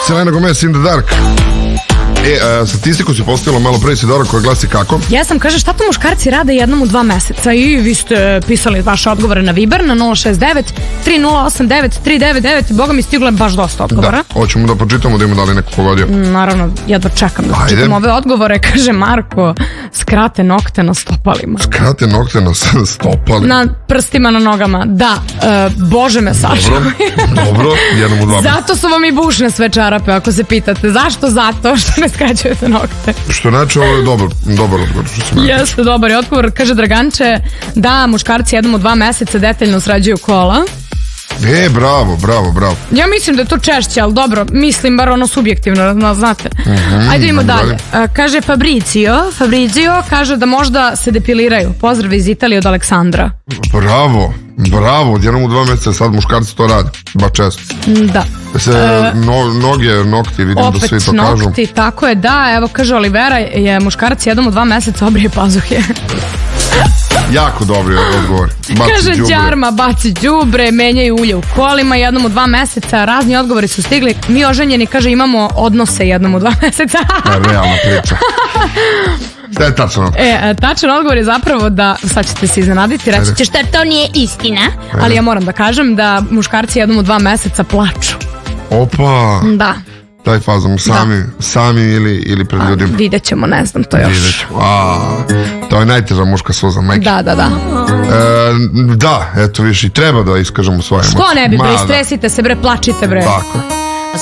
Selena Gomez in the Dark. Statistiku si postavila malo pre, Isidora, koja glasi kako? Ja sam, kaže, šta to muškarci rade jednom u 2 meseca? I vi ste pisali vaše odgovore na Viber na 069 3089 399. Boga mi stiglo je baš dosta odgovora. Da, hoćemo da pročitamo da ima da li neko pogodio. Naravno, jedva čekam da pročitam ove odgovore. Kaže Marko, skrate nokte na stopalima. Skrate nokte na stopalima? Na prstima, na nogama, da. Bože me sačuvaj. Dobro, jednom u 2 meseca. Zato su vam i bušne sve čarape, ako se pitate. Zašto? Zato što ne skraćujete nokte. Što znači, ovo je dobar odgovor. Jeste, dobar je odgovor. Kaže Draganče, da muškarci jednom u 2 meseca detaljno srađuju kola. Bravo. Ja mislim da je to češće, ali dobro, mislim bar ono subjektivno, znate. Ajde idemo dalje. Kaže Fabrizio kaže da možda se depiliraju. Pozdrav iz Italije od Aleksandra. Bravo, jednom u 2 meseca sad muškarci to rade, ba često. Da. Nokti, vidim da svi to kažu. Opet nokti, tako je, da, evo kaže Olivera, je muškarac jednom u 2 meseca obrije pazuhe. Jako dobri odgovor. Kaže Đarma, baci đubre, menjaju ulje u kolima jednom u 2 meseca, razni odgovori su stigli. Mi oženjeni, kaže, imamo odnose jednom u 2 meseca. Realna priča. Šta je tačno? Tačan odgovor je zapravo da, sad ćete se iznenaditi, reći ćeš da to nije istina, ali ja moram da kažem da muškarci jednom u 2 meseca plaču. Opa! Da. Taj fazom, sami ili pred ljudima? Vidjet ćemo, ne znam, to još. To je najteža muška suza, majke. Da. Da, eto viš, i treba da iskažemo svoje emocije. Što ne bi, bre, stresite se, bre, plačite, bre. Tako je.